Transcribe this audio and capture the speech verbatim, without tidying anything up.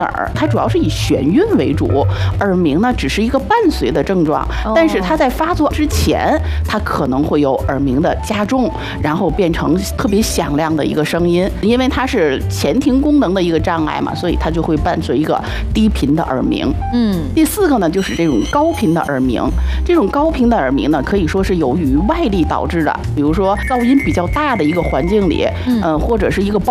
耳，它主要是以眩晕为主，耳鸣呢只是一个伴随的症状，但是它在发作之前，它可能会有耳鸣的加重，然后变成特别响亮的一个声音，因为它是前庭功能的一个障碍嘛，所以它就会伴随一个低频的耳鸣。嗯，第四个呢就是这种高频的耳鸣，这种高频的耳鸣呢可以说是由于外力导致的，比如说噪音比较大的一个环境里，嗯、呃，或者是一个